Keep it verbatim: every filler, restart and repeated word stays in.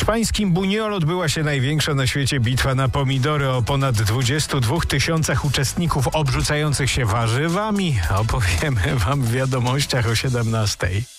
hiszpańskim Buñol odbyła się największa na świecie bitwa na pomidory o ponad dwudziestu dwóch tysiącach uczestników obrzucających się warzywami. Opowiemy wam w wiadomościach o siedemnastej.